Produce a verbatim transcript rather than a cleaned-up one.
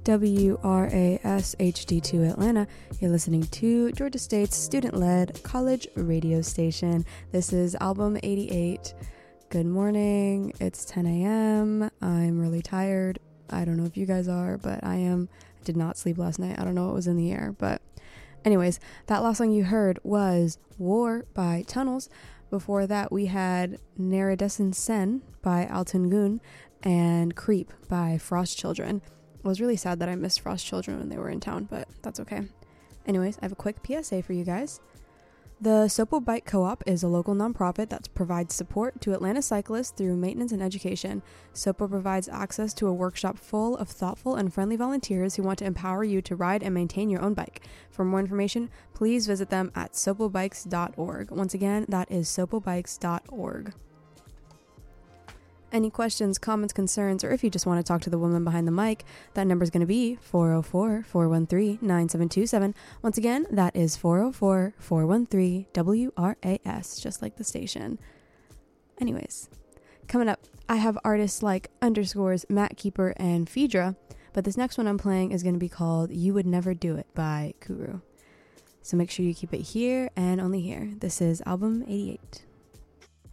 W R A S H D two Atlanta. You're listening to Georgia State's student-led college radio station. This is Album eighty-eight. Good morning. It's ten a.m. I'm really tired. I don't know if you guys are, but I am. I did not sleep last night. I don't know what was in the air, but anyways, that last song you heard was War by Tunnels. Before that, we had Naradesen Sen by Alton Gun and Creep by Frost Children. I was really sad that I missed Frost Children when they were in town, but that's okay. Anyways, I have a quick P S A for you guys. The Sopo Bike Co-op is a local nonprofit that provides support to Atlanta cyclists through maintenance and education. Sopo provides access to a workshop full of thoughtful and friendly volunteers who want to empower you to ride and maintain your own bike. For more information, please visit them at sopo bikes dot org. Once again, that is sopo bikes dot org. Any questions, comments, concerns, or if you just want to talk to the woman behind the mic, that number is going to be four oh four, four one three, nine seven two seven. Once again, that is four oh four, four one three, W R A S, just like the station. Anyways, coming up, I have artists like underscores, Matt Keeper, and Phaedra, but this next one I'm playing is going to be called You Would Never Do It by Kuru. So make sure you keep it here and only here. This is Album eighty-eight.